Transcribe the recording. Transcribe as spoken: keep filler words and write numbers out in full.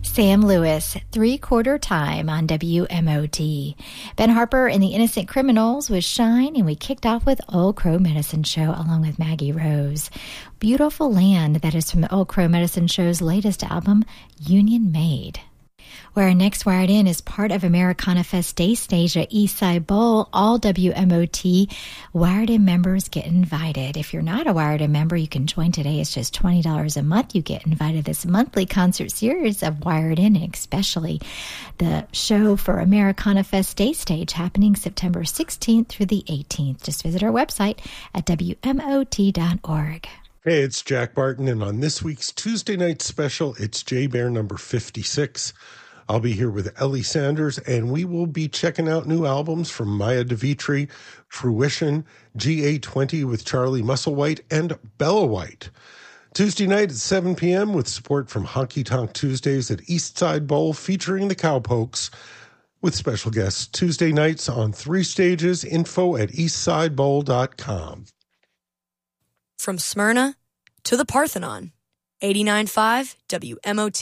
Sam Lewis, three-quarter time on W M O T. Ben Harper and the Innocent Criminals with Shine, and we kicked off with Old Crow Medicine Show along with Maggie Rose. Beautiful Land, that is from the Old Crow Medicine Show's latest album, Union Made. Where our next Wired In is part of Americana Fest Day Stage at Eastside Bowl. All W M O T Wired In members get invited. If you're not a Wired In member, you can join today. It's just twenty dollars a month. You get invited to this monthly concert series of Wired In, and especially the show for Americana Fest Day Stage happening September sixteenth through the eighteenth. Just visit our website at W M O T dot org. Hey, it's Jack Barton, and on this week's Tuesday night special, it's J-Bear number fifty-six. I'll be here with Ellie Sanders, and we will be checking out new albums from Maya DeVitri, Fruition, G A twenty with Charlie Musselwhite, and Bella White. Tuesday night at seven p.m. with support from Honky Tonk Tuesdays at Eastside Bowl featuring the Cowpokes with special guests Tuesday nights on three stages. Info at eastside bowl dot com. From Smyrna to the Parthenon, eighty-nine point five W M O T.